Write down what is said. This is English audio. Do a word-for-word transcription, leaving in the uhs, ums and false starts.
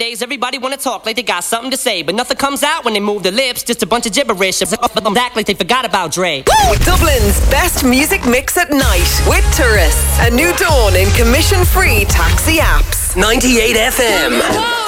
Nowadays, everybody wanna talk like they got something to say, but nothing comes out when they move their lips. Just a bunch of gibberish. Act like they forgot about Dre. Dublin's best music mix at night with tourists. A new dawn in commission-free taxi apps. ninety-eight F M.